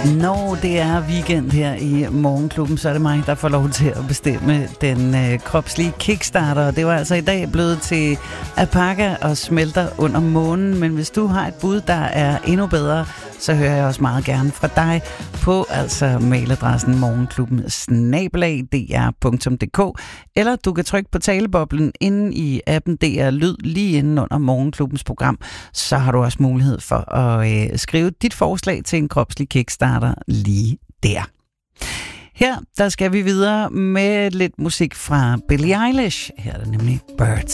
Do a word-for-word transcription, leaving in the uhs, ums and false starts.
Når det er weekend her i Morgenklubben, så er det mig, der får lov til at bestemme den øh, kropslige kickstarter. Det var altså i dag blevet til alpaca og smelter under månen. Men hvis du har et bud, der er endnu bedre, så hører jeg også meget gerne fra dig på altså mailadressen morgenklubben snabel-a d r punktum d k, eller du kan trykke på taleboblen inde i appen D R Lyd lige inden under Morgenklubbens program. Så har du også mulighed for at øh, skrive dit forslag til en kropslig kickstarter lige der. Her der skal vi videre med lidt musik fra Billie Eilish. Her er det nemlig Birds.